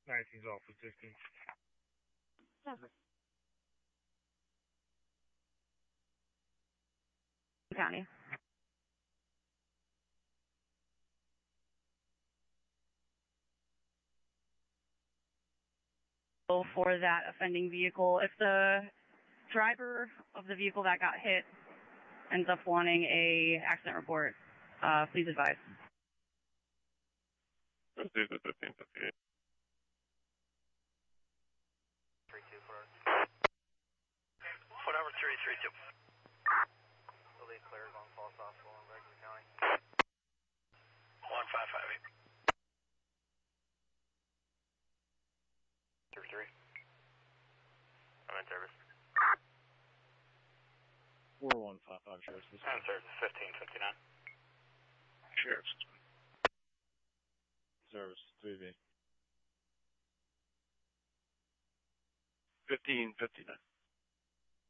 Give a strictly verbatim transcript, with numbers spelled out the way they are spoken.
nineteen's off with fifteen. County. For that offending vehicle, if the driver of the vehicle that got hit ends up wanting a accident report, uh, please advise. Proceed to fifteen fifty-eight. three two four. Whatever, three three two. The lead clears on false hospital in Regular County. one five five eight. three three. I'm in service. four one five five, Sheriff's. I'm in service, fifteen fifty-nine. Sheriff's. Service, three V. fifteen fifty-nine.